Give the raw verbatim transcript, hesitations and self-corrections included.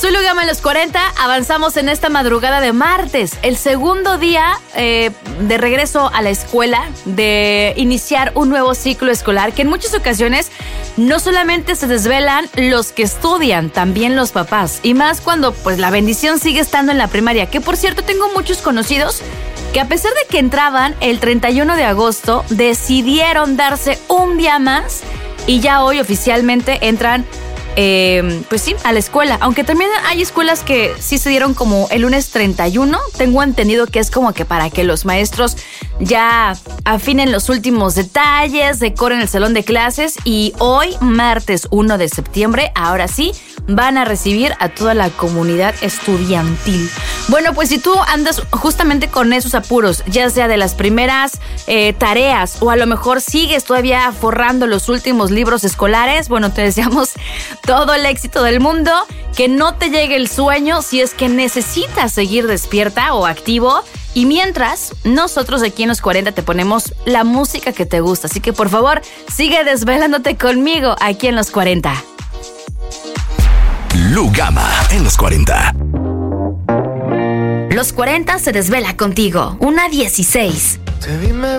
Soy Lugama en los cuarenta, avanzamos en esta madrugada de martes, el segundo día eh, de regreso a la escuela, de iniciar un nuevo ciclo escolar, que en muchas ocasiones no solamente se desvelan los que estudian, también los papás, y más cuando pues la bendición sigue estando en la primaria, que por cierto tengo muchos conocidos que a pesar de que entraban el treinta y uno de agosto, decidieron darse un día más y ya hoy oficialmente entran Eh, pues sí, a la escuela. Aunque también hay escuelas que sí se dieron como el lunes treinta y uno. Tengo entendido que es como que para que los maestros ya afinen los últimos detalles, decoren el salón de clases. Y hoy, martes uno de septiembre, ahora sí, van a recibir a toda la comunidad estudiantil. Bueno, pues si tú andas justamente con esos apuros, ya sea de las primeras eh, tareas o a lo mejor sigues todavía forrando los últimos libros escolares, bueno, te deseamos todo el éxito del mundo, que no te llegue el sueño si es que necesitas seguir despierta o activo. Y mientras, nosotros aquí en los cuarenta te ponemos la música que te gusta. Así que por favor, sigue desvelándote conmigo aquí en los cuarenta. Lugama en los cuarenta. Los cuarenta se desvela contigo. Una dieciséis. Te vi, me